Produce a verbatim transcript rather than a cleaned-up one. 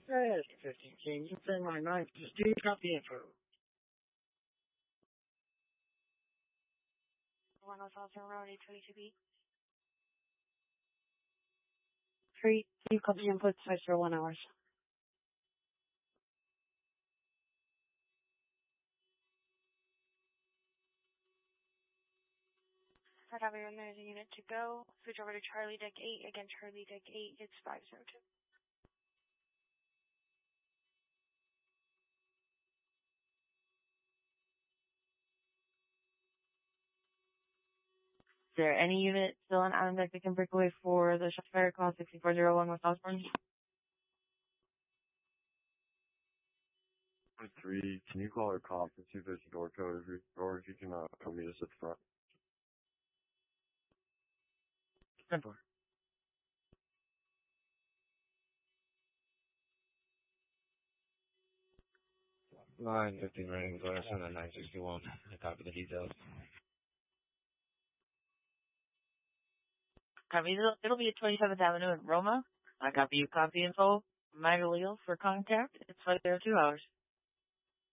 Hey, fifteen King, you say my knife, just do you got the info? one oh thousand road eight twenty-two B. Three, you copy input size for one hours. I'd have your there's a unit to go. Switch over to Charlie Deck eight. Again, Charlie Deck eight, it's five zero two. Is there any unit still on Island Deck that can break away for the shot fire call six four zero one West Osborne? Three, can you call her comp and see if there's a door code, or, or if you can uh, come meet us at the front? Simple. nine fifteen running, go to send a nine sixty-one. I copy the details. Copy. It'll, it'll be at twenty-seventh Avenue in Roma. I copy you copy info. Magaleel for contact. It's five zero two hours.